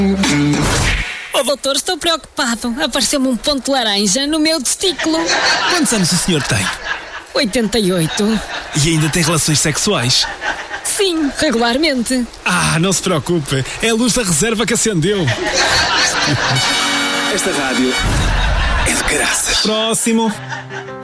Oh, doutor, estou preocupado. Apareceu-me um ponto laranja no meu testículo. Quantos anos o senhor tem? 88. E ainda tem relações sexuais? Sim, regularmente. Não se preocupe. É a luz da reserva que acendeu. Esta rádio é de graças. Próximo.